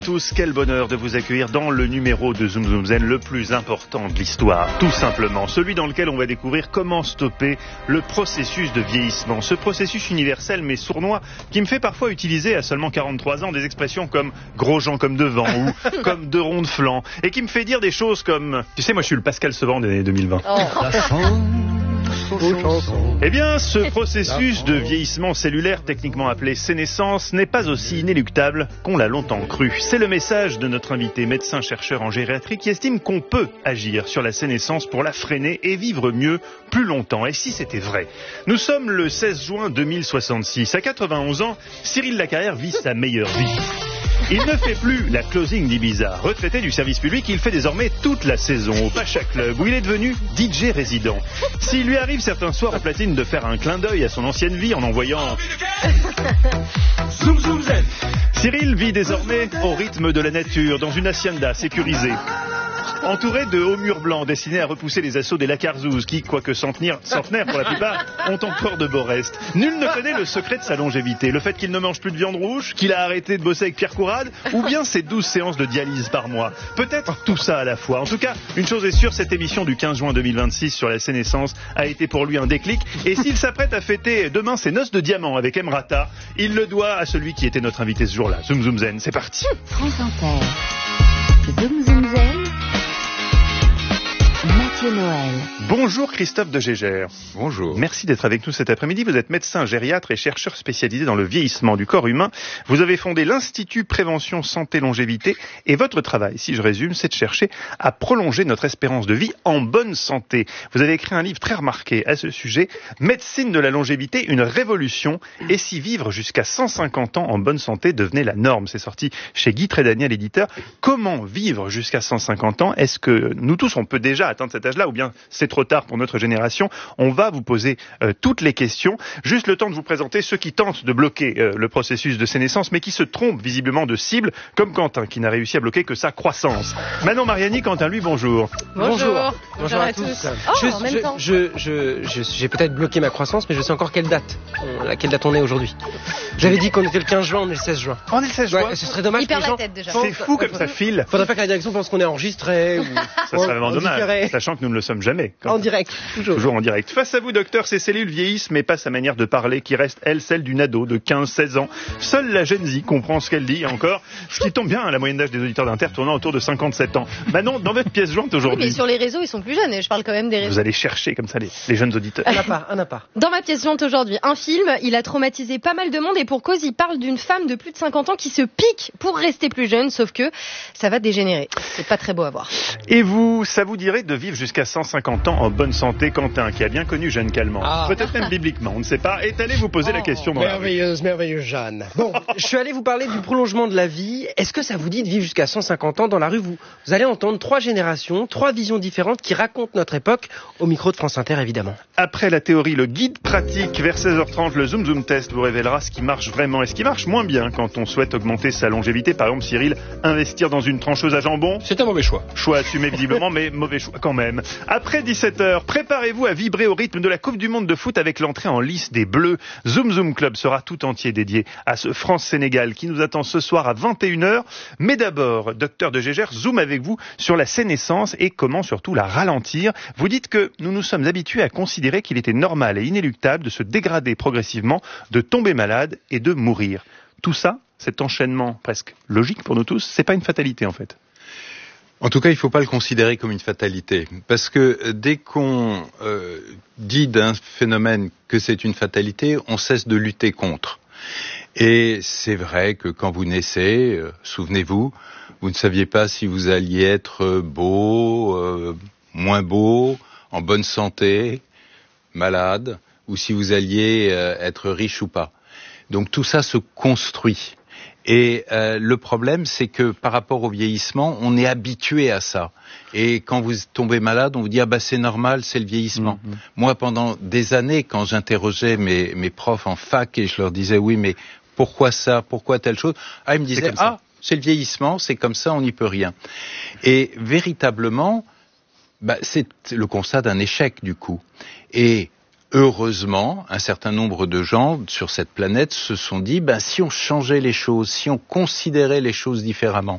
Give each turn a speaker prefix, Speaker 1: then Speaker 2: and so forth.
Speaker 1: Tous, quel bonheur de vous accueillir dans le numéro de Zoom Zoom Zen le plus important de l'histoire, tout simplement, celui dans lequel on va découvrir comment stopper le processus de vieillissement, ce processus universel mais sournois qui me fait parfois utiliser à seulement 43 ans des expressions comme gros gens comme devant ou comme deux ronds de flanc et qui me fait dire des choses comme, tu sais, moi je suis le Pascal Sevran des années 2020. Eh bien, ce processus de vieillissement cellulaire, techniquement appelé sénescence, n'est pas aussi inéluctable qu'on l'a longtemps cru. C'est le message de notre invité, médecin-chercheur en gériatrie, qui estime qu'on peut agir sur la sénescence pour la freiner et vivre mieux, plus longtemps. Et si c'était vrai? Nous sommes le 16 juin 2066. À 91 ans, Cyril Lacarrière vit sa meilleure vie. Il ne fait plus la closing d'Ibiza. Retraité du service public, il fait désormais toute la saison au Pacha Club, où il est devenu DJ résident. S'il lui arrive certains soirs au platine de faire un clin d'œil à son ancienne vie en envoyant Zoom Zoom Zen, Cyril vit désormais au rythme de la nature, dans une hacienda sécurisée, entouré de hauts murs blancs destinés à repousser les assauts des lacarzouzes qui, quoique centenaires pour la plupart, ont encore de beaux restes. Nul ne connaît le secret de sa longévité, le fait qu'il ne mange plus de viande rouge, qu'il a arrêté de bosser avec Pierre Courade, ou bien ses 12 séances de dialyse par mois. Peut-être tout ça à la fois. En tout cas, une chose est sûre, cette émission du 15 juin 2026 sur la sénescence a été pour lui un déclic, et s'il s'apprête à fêter demain ses noces de diamant avec Emrata, il le doit à celui qui était notre invité ce jour-là. Zoom Zoom Zen, c'est parti.
Speaker 2: France Inter. Zoom Zoom Zen. Noël.
Speaker 1: Bonjour Christophe de Gégère.
Speaker 3: Bonjour.
Speaker 1: Merci d'être avec nous cet après-midi. Vous êtes médecin gériatre et chercheur spécialisé dans le vieillissement du corps humain. Vous avez fondé l'Institut Prévention Santé Longévité et votre travail, si je résume, c'est de chercher à prolonger notre espérance de vie en bonne santé. Vous avez écrit un livre très remarqué à ce sujet, Médecine de la longévité, une révolution, et si vivre jusqu'à 150 ans en bonne santé devenait la norme. C'est sorti chez Guy Trédaniel, éditeur. Comment vivre jusqu'à 150 ans? Est-ce que nous tous, on peut déjà atteindre cet âge-là, ou bien c'est trop tard pour notre génération? On va vous poser toutes les questions. Juste le temps de vous présenter ceux qui tentent de bloquer le processus de sénescence, mais qui se trompent visiblement de cible, comme Quentin, qui n'a réussi à bloquer que sa croissance. Manon Mariani, Quentin, lui, bonjour.
Speaker 4: Bonjour à tous.
Speaker 2: En même temps.
Speaker 4: J'ai peut-être bloqué ma croissance, mais je sais encore quelle date on est aujourd'hui. J'avais dit qu'on était le 15 juin, on est le 16 juin.
Speaker 1: On est le 16 juin.
Speaker 4: Ouais, ce serait dommage
Speaker 2: Il
Speaker 4: que les
Speaker 2: perd
Speaker 4: gens...
Speaker 2: la tête déjà.
Speaker 1: C'est fou comme ça file.
Speaker 4: Faudrait pas que la direction pense qu'on est enregistré. Ou...
Speaker 1: Ça serait vraiment dommage,
Speaker 4: différé.
Speaker 1: sachant que nous ne le sommes jamais.
Speaker 4: En direct,
Speaker 1: Toujours en direct. Face à vous, docteur, ces cellules vieillissent, mais pas sa manière de parler, qui reste, elle, celle d'une ado de 15-16 ans. Seule la Gen Z comprend ce qu'elle dit, et encore, ce qui tombe bien, la moyenne d'âge des auditeurs d'Inter tournant autour de 57 ans. Manon, dans votre pièce jointe aujourd'hui...
Speaker 2: Oui, mais sur les réseaux, ils sont plus jeunes, et je parle quand même des réseaux.
Speaker 1: Vous allez chercher comme ça les jeunes auditeurs.
Speaker 4: Un à part.
Speaker 2: Dans ma pièce jointe aujourd'hui, un film, il a traumatisé pas mal de monde, et pour cause, il parle d'une femme de plus de 50 ans qui se pique pour rester plus jeune, sauf que ça va dégénérer. C'est pas très beau à voir.
Speaker 1: Et vous, ça vous dirait de vivre jusqu'à 150 ans en bonne santé, Quentin, qui a bien connu Jeanne Calment, peut-être même bibliquement, on ne sait pas, est allé vous poser la question dans la rue.
Speaker 4: Merveilleuse Jeanne. Bon, je suis allé vous parler du prolongement de la vie. Est-ce que ça vous dit de vivre jusqu'à 150 ans dans la rue? Vous allez entendre 3 générations, 3 visions différentes qui racontent notre époque, au micro de France Inter évidemment.
Speaker 1: Après la théorie, le guide pratique, vers 16h30, le Zoom Zoom Test vous révélera ce qui marche vraiment et ce qui marche moins bien quand on souhaite augmenter sa longévité. Par exemple, Cyril, investir dans une trancheuse à jambon.
Speaker 3: C'est un mauvais choix.
Speaker 1: Choix assumé visiblement, mais mauvais choix quand même. Après 17h, préparez-vous à vibrer au rythme de la Coupe du Monde de foot avec l'entrée en lice des Bleus. Zoom Zoom Club sera tout entier dédié à ce France-Sénégal qui nous attend ce soir à 21h. Mais d'abord, docteur de Gégère, zoom avec vous sur la sénescence et comment surtout la ralentir. Vous dites que nous nous sommes habitués à considérer qu'il était normal et inéluctable de se dégrader progressivement, de tomber malade et de mourir. Tout ça, cet enchaînement presque logique pour nous tous, c'est pas une fatalité en fait.
Speaker 3: En tout cas, il ne faut pas le considérer comme une fatalité. Parce que dès qu'on dit d'un phénomène que c'est une fatalité, on cesse de lutter contre. Et c'est vrai que quand vous naissez, souvenez-vous, vous ne saviez pas si vous alliez être beau, moins beau, en bonne santé, malade, ou si vous alliez être riche ou pas. Donc tout ça se construit. Et le problème, c'est que par rapport au vieillissement, on est habitué à ça. Et quand vous tombez malade, on vous dit « Ah bah c'est normal, c'est le vieillissement ». Moi, pendant des années, quand j'interrogeais mes profs en fac et je leur disais « Oui, mais pourquoi ça? Pourquoi telle chose ?» Ah, ils me disaient « Ah, c'est le vieillissement, c'est comme ça, on n'y peut rien ». Et véritablement, c'est le constat d'un échec du coup. Et heureusement, un certain nombre de gens sur cette planète se sont dit, si on changeait les choses, si on considérait les choses différemment,